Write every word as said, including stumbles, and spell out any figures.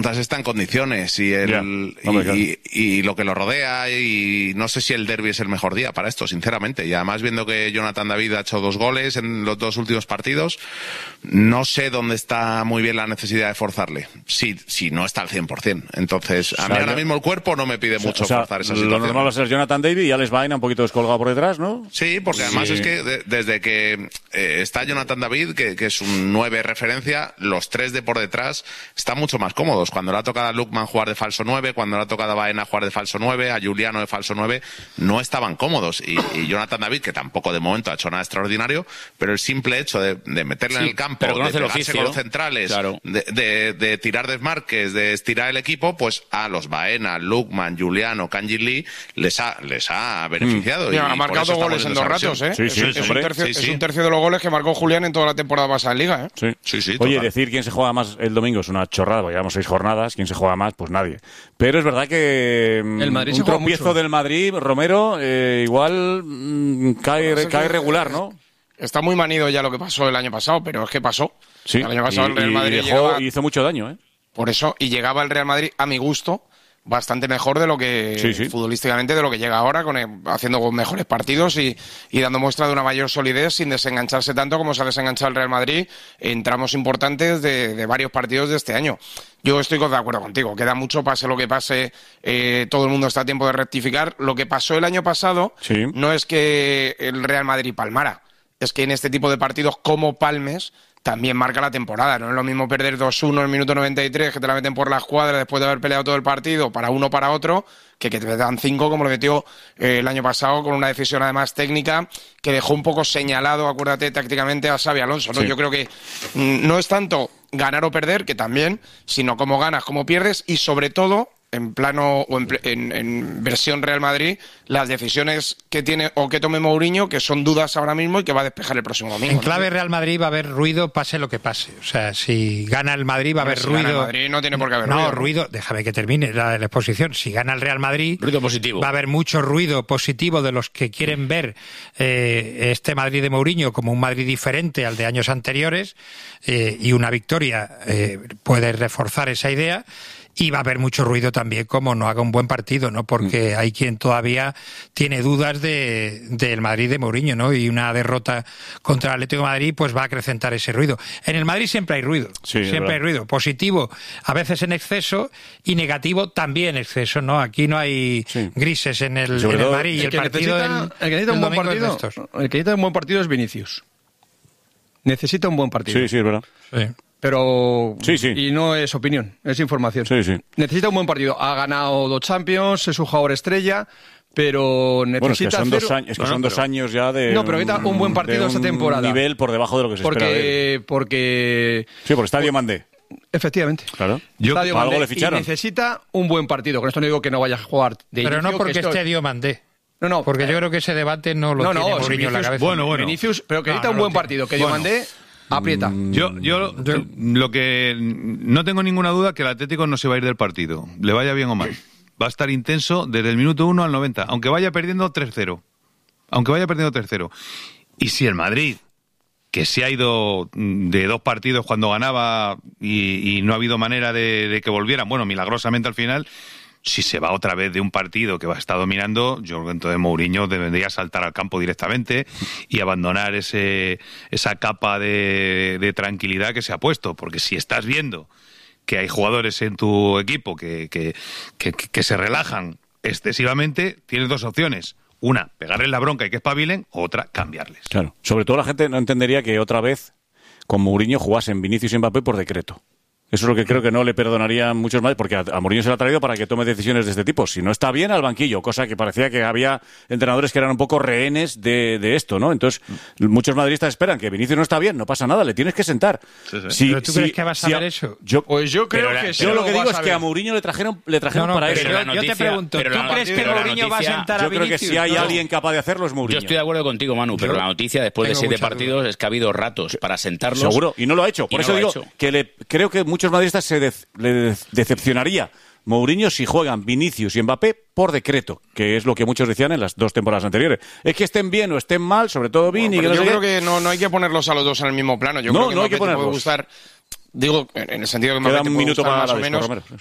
está en condiciones y, el, yeah. y, Hombre, claro. y, y lo que lo rodea, y no sé si el derbi es el mejor día para esto, sinceramente. Y además, viendo que Jonathan David ha hecho dos goles en los dos últimos partidos, no sé dónde está muy bien la necesidad de forzarle, si, si no está al cien por ciento. Entonces, a mí ahora mismo el cuerpo no me pide mucho o sea, forzar esa lo situación. Lo normal va a ser Jonathan David y Alex Baena un poquito descolgado por detrás, ¿no? Sí, porque además sí. es que de, desde que eh, está Jonathan David, que, que es un nueve referencia, los tres de por detrás están mucho más cómodos. Cuando le ha tocado a Lukman jugar de falso nueve, cuando le ha tocado a Baena jugar de falso nueve, a Juliano de falso nueve, no estaban cómodos. Y, y Jonathan David, que tampoco de momento ha hecho nada extraordinario, pero el simple hecho de, de meterle sí, en el campo, de pegarse oficio, con los centrales, claro. de, de, de tirar desmarques, de estirar el equipo, pues a los Baena, Lukman, Juliano, Kanji Lee les ha, les ha beneficiado. Mm. Y, ha marcado dos goles en dos ratos, ¿eh? Sí, sí, es, sí, es, un tercio, sí, sí. es un tercio de los goles que marcó Julián en toda la temporada pasada en Liga, ¿eh? Sí, sí, sí. Oye, total. decir quién se juega más el domingo es una chorrada, porque llevamos seis jornadas, quién se juega más, pues nadie. Pero es verdad que el Madrid un se juega tropiezo mucho. del Madrid, Romero, eh, igual mmm, cae, no, cae que, regular, ¿no? Está muy manido ya lo que pasó el año pasado, pero es que pasó. Sí, el año pasado y, el Real Madrid y dejó, llegaba, hizo mucho daño, ¿eh? Por eso, y llegaba el Real Madrid, a mi gusto, bastante mejor de lo que sí, sí. futbolísticamente de lo que llega ahora, con el, haciendo mejores partidos y, y dando muestra de una mayor solidez sin desengancharse tanto como se ha desenganchado el Real Madrid en tramos importantes de, de varios partidos de este año. Yo estoy de acuerdo contigo, queda mucho, pase lo que pase, eh, todo el mundo está a tiempo de rectificar. Lo que pasó el año pasado sí. no es que el Real Madrid palmara, es que en este tipo de partidos como palmes también marca la temporada. No es lo mismo perder dos uno en el minuto noventa y tres, que te la meten por la escuadra después de haber peleado todo el partido para uno para otro, que que te dan cinco como lo metió eh, el año pasado, con una decisión además técnica que dejó un poco señalado, acuérdate, tácticamente a Xabi Alonso, ¿no? Sí. Yo creo que mm, no es tanto ganar o perder, que también, sino cómo ganas, cómo pierdes y sobre todo en plano o en, en, en versión Real Madrid, las decisiones que tiene o que tome Mourinho, que son dudas ahora mismo y que va a despejar el próximo domingo. En clave Real Madrid va a haber ruido, pase lo que pase. O sea, si gana el Madrid va a haber si ruido. Gana el Madrid no tiene por qué haber no, ruido. No, ruido, déjame que termine la, la exposición. Si gana el Real Madrid, ruido positivo. Va a haber mucho ruido positivo de los que quieren ver eh, este Madrid de Mourinho como un Madrid diferente al de años anteriores, eh, y una victoria eh, puede reforzar esa idea. Y va a haber mucho ruido también como no haga un buen partido, ¿no? Porque hay quien todavía tiene dudas de del Madrid de Mourinho, ¿no? Y una derrota contra el Atlético de Madrid pues va a acrecentar ese ruido. En el Madrid siempre hay ruido, sí, siempre hay ruido. Positivo a veces en exceso y negativo también en exceso, ¿no? Aquí no hay sí. grises en el, en el Madrid. Y el, el que partido necesita, del, el que necesita un buen partido, el que necesita un buen partido es Vinicius. Necesita un buen partido. Sí, sí, es verdad. Sí. Pero sí, sí. Y no es opinión, es información. Sí, sí. Necesita un buen partido. Ha ganado dos Champions, es un jugador estrella, pero necesita bueno, es que son, hacer... dos, años, es que bueno, son pero... dos años ya de no, pero necesita un buen partido esta temporada. Nivel por debajo de lo que se porque, espera de él. Porque sí, por Estadio Mandé. Efectivamente. Claro. Yo, Estadio Mandé, algo le ficharon. Y necesita un buen partido. Con esto no digo que no vaya a jugar de pero inicio, no porque esto... Estadio Mandé. No, no. Porque eh... yo creo que ese debate no lo no, tiene no, Mourinho Vinicius, en la cabeza. Bueno, bueno. Vinicius, pero que necesita no, un no buen partido. Que bueno. Diomandé aprieta. Yo, yo, yo lo que no tengo ninguna duda que el Atlético no se va a ir del partido, le vaya bien o mal. Va a estar intenso desde el minuto uno al noventa, aunque vaya perdiendo tres cero. Aunque vaya perdiendo tres cero. Y si el Madrid, que se ha ido de dos partidos cuando ganaba y, y no ha habido manera de, de que volvieran, bueno, milagrosamente al final, si se va otra vez de un partido que va a estar dominando, yo creo que entonces Mourinho debería saltar al campo directamente y abandonar ese esa capa de, de tranquilidad que se ha puesto. Porque si estás viendo que hay jugadores en tu equipo que, que, que, que se relajan excesivamente, tienes dos opciones. Una, pegarles la bronca y que espabilen, otra, cambiarles. Claro. Sobre todo la gente no entendería que otra vez con Mourinho jugasen Vinicius y Mbappé por decreto. Eso es lo que creo que no le perdonarían muchos más, porque a, a Mourinho se le ha traído para que tome decisiones de este tipo. Si no está bien, al banquillo, cosa que parecía que había entrenadores que eran un poco rehenes de, de esto, ¿no? Entonces, muchos madridistas esperan que Vinicius no está bien, no pasa nada, le tienes que sentar. Sí, sí. Si, ¿Pero tú si, crees que vas a si ver eso? Yo, pues yo creo pero que la, sí. Yo lo que lo digo es a que a Mourinho le trajeron, le trajeron no, no, para pero eso. Yo, noticia, yo te pregunto, ¿tú crees que Mourinho va a sentar a Yo creo Vinicius? que si hay no. alguien capaz de hacerlo es Mourinho. Yo estoy de acuerdo contigo, Manu, pero yo la noticia después de siete partidos duda. es que ha habido ratos para sentarlos. Seguro, y no lo ha hecho. Por eso no digo hecho. que le, creo que muchos madridistas se de, le decepcionaría Mourinho si juegan Vinicius y Mbappé por decreto, que es lo que muchos decían en las dos temporadas anteriores. Es que estén bien o estén mal, sobre todo Vini. Bueno, que no yo sé creo qué. que no, no hay que ponerlos a los dos en el mismo plano. Yo no, creo que no hay que Mbappé te ponerlos. puede gustar Digo, en el sentido que me Queda te un puede minuto gustar para más la o disco, menos, Romero.